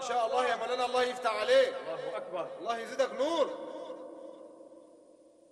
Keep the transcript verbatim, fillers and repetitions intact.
شاء الله يا مولانا، الله يفتح عليك. الله أكبر. الله يزيدك نور.